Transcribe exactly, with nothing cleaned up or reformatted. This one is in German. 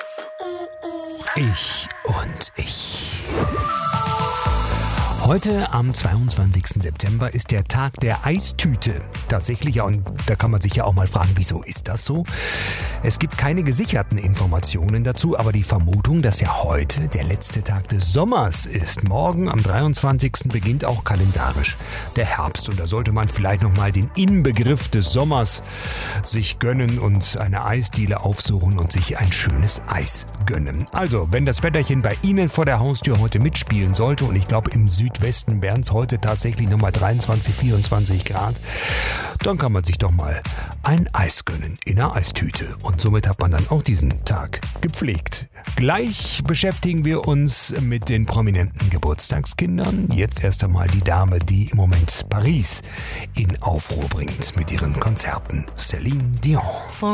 Ich und ich. Heute am zweiundzwanzigsten September ist der Tag der Eistüte. Tatsächlich, ja, und da kann man sich ja auch mal fragen, wieso ist das so? Es gibt keine gesicherten Informationen dazu, aber die Vermutung, dass ja heute der letzte Tag des Sommers ist. Morgen am dreiundzwanzigsten beginnt auch kalendarisch der Herbst und da sollte man vielleicht nochmal den Inbegriff des Sommers sich gönnen und eine Eisdiele aufsuchen und sich ein schönes Eis gönnen. Also, wenn das Wetterchen bei Ihnen vor der Haustür heute mitspielen sollte und ich glaube im Südwesten wären es heute tatsächlich nochmal dreiundzwanzig, vierundzwanzig Grad, dann kann man sich doch mal ein Eis gönnen in einer Eistüte. Und somit hat man dann auch diesen Tag gepflegt. Gleich beschäftigen wir uns mit den prominenten Geburtstagskindern. Jetzt erst einmal die Dame, die im Moment Paris in Aufruhr bringt mit ihren Konzerten. Céline Dion.